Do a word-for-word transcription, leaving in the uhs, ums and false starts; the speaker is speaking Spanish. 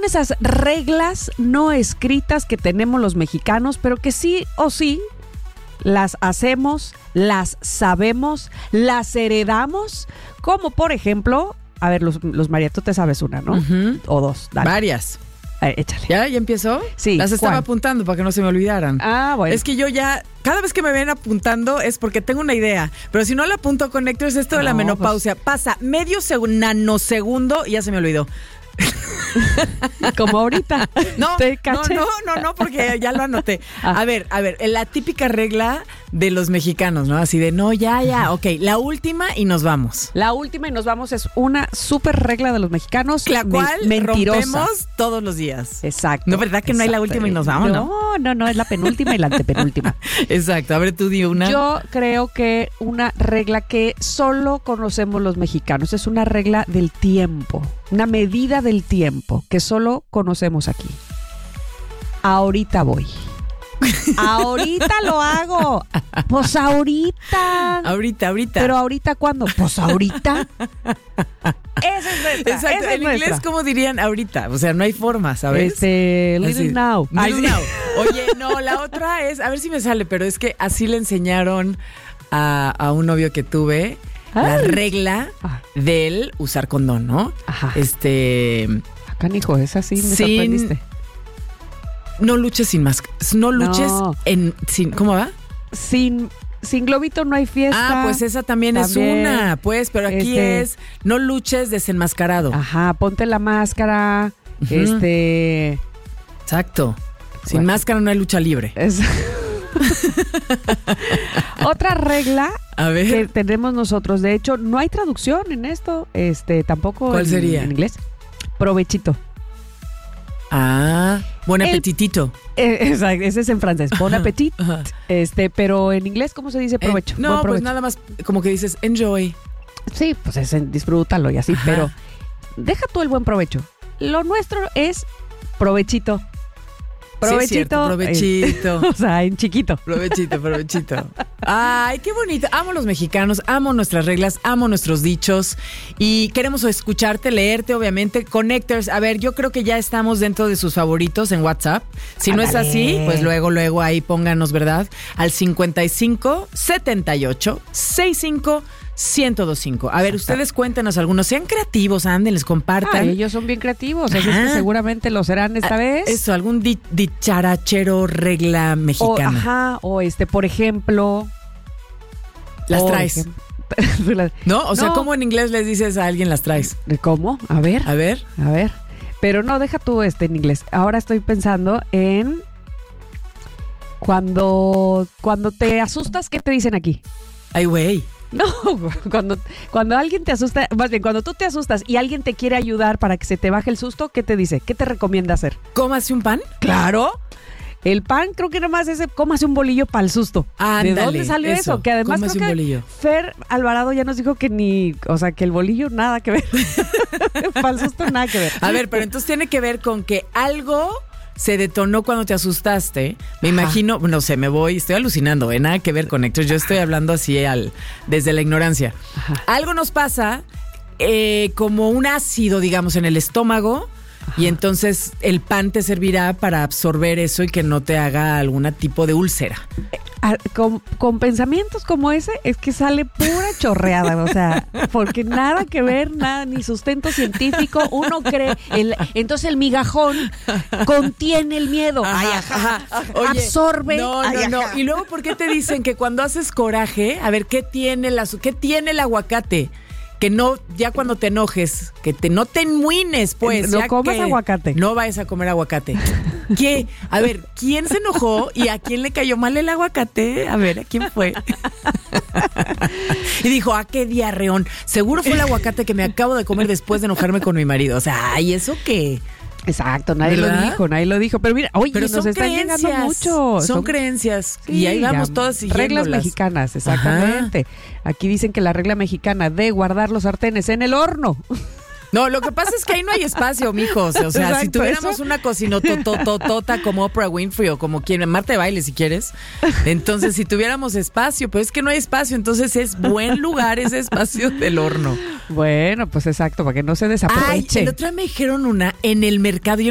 son esas reglas no escritas que tenemos los mexicanos, pero que sí o sí las hacemos, las sabemos, las heredamos? Como por ejemplo, a ver, los, los María, tú te sabes una, ¿no? Uh-huh. O dos, dale. Varias. Eh, échale. ¿Ya? ¿Ya empezó? Sí. Las estaba ¿cuál? apuntando para que no se me olvidaran. Ah, bueno. Es que yo ya, cada vez que me ven apuntando es porque tengo una idea. Pero si no la apunto con Héctor, es esto de la No, menopausia. pues... Pasa medio seg- nanosegundo y ya se me olvidó. Como ahorita. No, ¿Te no, caché? no, no, no, porque ya lo anoté. Ah. A ver, a ver, la típica regla de los mexicanos, ¿no? Así de, no, ya, ya, ok, la última y nos vamos. La última y nos vamos es una súper regla de los mexicanos. La cual me- mentirosa. rompemos todos los días. Exacto. No, ¿verdad que no hay la exacto. última y nos vamos, no? No, no, no, es la penúltima y la antepenúltima. Exacto, a ver, tú di una. Yo creo que una regla que solo conocemos los mexicanos es una regla del tiempo, una medida del tiempo que solo conocemos aquí. Ahorita voy. Ahorita lo hago. Pues ahorita. Ahorita, ahorita. Pero ahorita ¿cuándo? Pues ahorita. Esa es nuestra. Exacto, esa es en nuestra. inglés, ¿cómo dirían ahorita? O sea, no hay forma, ¿sabes? Este, little Así, now. little Ay, sí. now. Oye, no, la otra es, a ver si me sale, pero es que así le enseñaron a, a un novio que tuve la Ay. regla Ah. del usar condón, ¿no? Ajá. Este, Acá, hijo, esa sí me Sin- sorprendiste. no luches sin más, no luches No. en, sin, ¿cómo va? Sin, sin globito no hay fiesta. Ah, pues esa también, También. es una, pues, pero aquí Este- es, no luches desenmascarado. Ajá, ponte la máscara. Ujú. Este. Exacto. Sin Bueno. máscara no hay lucha libre. Es... Otra regla A ver. que tenemos nosotros, de hecho, no hay traducción en esto, este, tampoco ¿Cuál en, sería? en inglés. Provechito. Ah, buen El- apetitito. Eh, exacto, ese es en francés. Bon appetit. Ajá. Este, pero en inglés, ¿cómo se dice Eh, provecho? no, Buen pues provecho. nada más como que dices enjoy. Sí, pues es en disfrútalo y así, Ajá. pero deja tú el buen provecho. Lo nuestro es provechito. Sí, es cierto, provechito. eh, o sea, en chiquito. Provechito, provechito. Ay, qué bonito. Amo los mexicanos, amo nuestras reglas, amo nuestros dichos y queremos escucharte, leerte, obviamente. Connectors, a ver, yo creo que ya estamos dentro de sus favoritos en WhatsApp. Si no es Ándale. así, pues luego, luego ahí pónganos, ¿verdad? Al cincuenta y cinco, setenta y ocho, sesenta y cinco, ciento veinticinco. A ver, ustedes cuéntanos algunos, sean creativos, anden, les compartan. Ay, ellos son bien creativos, así es Ajá. que seguramente lo serán esta Ah, vez. Eso, algún di- dicharachero regla O, mexicana. ajá, o este, por ejemplo. Las por traes. ejemplo- ¿No? O sea, No. ¿cómo en inglés les dices a alguien las traes? ¿Cómo? A ver, A ver. a ver. Pero no, deja tú este en inglés. Ahora estoy pensando en cuando, cuando te asustas, ¿qué te dicen aquí? Ay, güey. No, cuando, cuando alguien te asusta, más bien, cuando tú te asustas y alguien te quiere ayudar para que se te baje el susto, ¿qué te dice? ¿Qué te recomienda hacer? ¿Cómase un pan? Claro. El pan, creo que nada más ese, cómase un bolillo para el susto. Ándale, ¿De dónde salió eso? eso, Que además cómase creo un que bolillo. Fer Alvarado ya nos dijo que ni, o sea, que el bolillo nada que ver. Para el susto nada que ver. A ver, pero entonces tiene que ver con que algo se detonó cuando te asustaste. Me Ajá. imagino, no sé, me voy, estoy alucinando, ¿eh? Nada que ver con Héctor. Yo estoy hablando así al, desde la ignorancia. Ajá. Algo nos pasa eh, como un ácido, digamos, en el estómago. Y entonces el pan te servirá para absorber eso y que no te haga algún tipo de úlcera. Ah, Con, con pensamientos como ese es que sale pura chorreada, o sea, porque nada que ver, nada, ni sustento científico, uno cree, el, entonces el migajón contiene el miedo, ay, ajá, Oye, absorbe, No, ay, no, no. ajá. Y luego, ¿por qué te dicen que cuando haces coraje, a ver, ¿qué tiene el, azu- qué tiene el aguacate? Que no, ya cuando te enojes, que te no te enmuines, pues. No ya comas que aguacate. No vayas a comer aguacate. ¿Qué? A ver, ¿quién se enojó y a quién le cayó mal el aguacate? A ver, ¿a quién fue? Y dijo, ah, qué diarreón. Seguro fue el aguacate que me acabo de comer después de enojarme con mi marido. O sea, ay, ¿eso qué? Exacto, nadie ¿Verdad? lo dijo, nadie lo dijo, pero mira, oye, Pero nos son están llegando creencias. mucho. Son, creencias. Sí, y ahí vamos ya, todas siguiéndolas. reglas mexicanas, exactamente. Aquí dicen que la regla mexicana de guardar los sartenes en el horno. No, lo que pasa es que ahí no hay espacio, mijos. O sea, si Exacto, tuviéramos eso. una cocinotototota como Oprah Winfrey o como quien, Marta de Baile, si quieres. Entonces, si tuviéramos espacio, pero es que no hay espacio, entonces es buen lugar ese espacio del horno. Bueno, pues exacto, para que no se Ay, desaproveche. el otro día me dijeron una en el mercado. Yo